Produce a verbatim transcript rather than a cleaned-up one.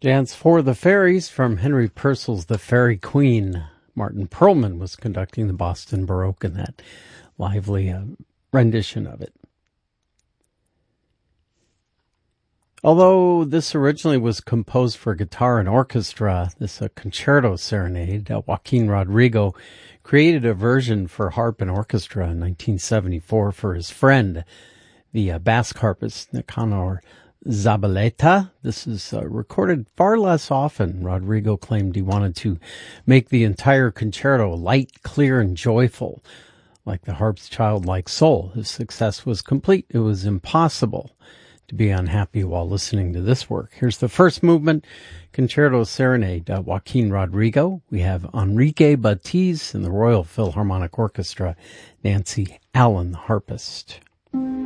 Dance for the Fairies from Henry Purcell's The Fairy Queen. Martin Perlman was conducting the Boston Baroque in that lively uh, rendition of it. Although this originally was composed for guitar and orchestra, this uh, concerto serenade, uh, Joaquin Rodrigo created a version for harp and orchestra in nineteen seventy-four for his friend, the uh, Basque harpist Nicanor Zabaleta. This is uh, recorded far less often. Rodrigo claimed he wanted to make the entire concerto light, clear, and joyful, like the harp's childlike soul. His success was complete. It was impossible to be unhappy while listening to this work. Here's the first movement, Concerto Serenade, uh, Joaquin Rodrigo. We have Enrique Batiz and the Royal Philharmonic Orchestra, Nancy Allen, the harpist.